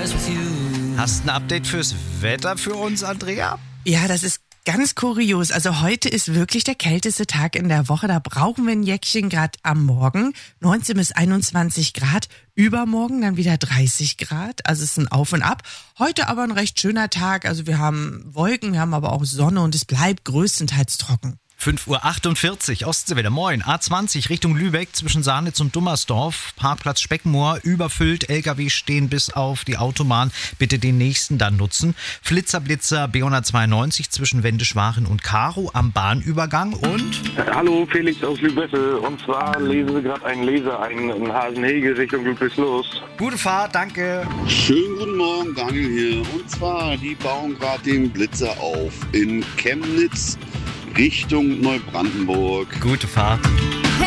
Hast du ein Update fürs Wetter für uns, Andrea? Ja, das ist ganz kurios. Also heute ist wirklich der kälteste Tag in der Woche. Da brauchen wir ein Jäckchen, gerade am Morgen. 19 bis 21 Grad. Übermorgen dann wieder 30 Grad. Also es ist ein Auf und Ab. Heute aber ein recht schöner Tag. Also wir haben Wolken, wir haben aber auch Sonne und es bleibt größtenteils trocken. 5:48 Uhr, Ostseewelle, moin. A20 Richtung Lübeck zwischen Sarnitz und Dummersdorf. Parkplatz Speckenmoor, überfüllt. LKW stehen bis auf die Autobahn. Bitte den nächsten dann nutzen. Flitzer-Blitzer B192 zwischen Wendischwaren und Karo am Bahnübergang und... Hallo, Felix aus Lübessel. Und zwar lesen wir gerade einen Leser in Hasenhege Richtung Ludwigslos. Gute Fahrt, danke. Schönen guten Morgen, Daniel hier. Und zwar, die bauen gerade den Blitzer auf in Chemnitz Richtung Neubrandenburg. Gute Fahrt.